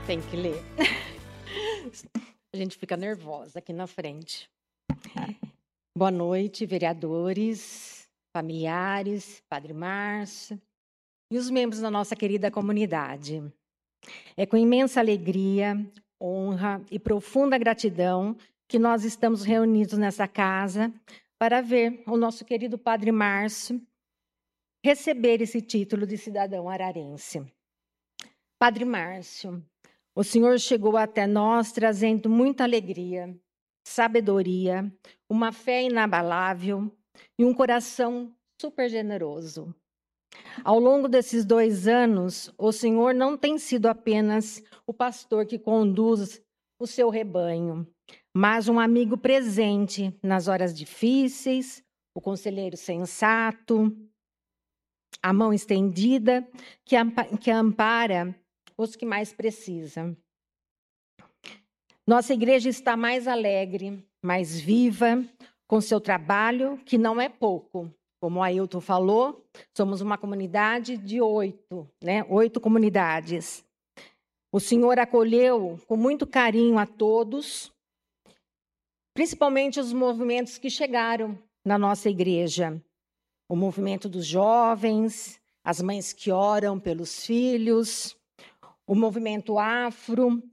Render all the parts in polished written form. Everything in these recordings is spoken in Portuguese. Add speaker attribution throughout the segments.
Speaker 1: Tem que ler. A gente fica nervosa aqui na frente. Boa noite, vereadores, familiares, Padre Márcio e os membros da nossa querida comunidade. É com imensa alegria, honra e profunda gratidão que nós estamos reunidos nessa casa para ver o nosso querido Padre Márcio receber esse título de cidadão ararense. Padre Márcio, o Senhor chegou até nós trazendo muita alegria, sabedoria, uma fé inabalável e um coração super generoso. Ao longo desses 2 anos, o Senhor não tem sido apenas o pastor que conduz o seu rebanho, mas um amigo presente nas horas difíceis, o conselheiro sensato, a mão estendida que ampara os que mais precisam. Nossa igreja está mais alegre, mais viva, com seu trabalho, que não é pouco. Como o Ailton falou, somos uma comunidade de 8, né? 8 comunidades. O Senhor acolheu com muito carinho a todos, principalmente os movimentos que chegaram na nossa igreja. O movimento dos jovens, as mães que oram pelos filhos, o movimento afro,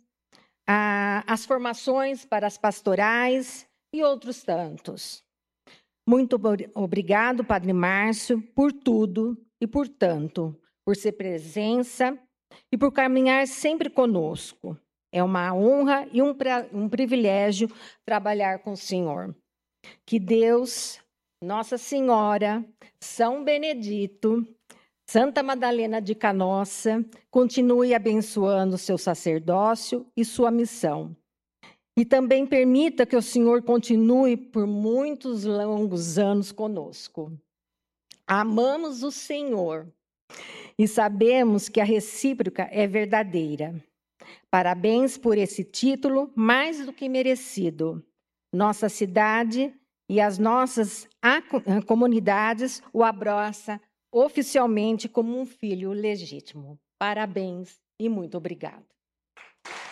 Speaker 1: as formações para as pastorais e outros tantos. Muito obrigado, Padre Márcio, por tudo e por tanto, por ser presença e por caminhar sempre conosco. É uma honra e um privilégio trabalhar com o Senhor. Que Deus, Nossa Senhora, São Benedito, Santa Madalena de Canossa, continue abençoando seu sacerdócio e sua missão. E também permita que o Senhor continue por muitos longos anos conosco. Amamos o Senhor e sabemos que a recíproca é verdadeira. Parabéns por esse título mais do que merecido. Nossa cidade e as nossas comunidades o abraçam oficialmente como um filho legítimo. Parabéns e muito obrigado.